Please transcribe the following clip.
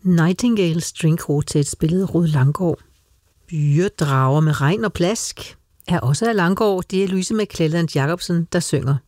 Nightingale String Quartet spillede Rued Langgaard. Byredrager med regn og plask er også af Langgaard. Det er Louise McClelland Jacobsen, der synger.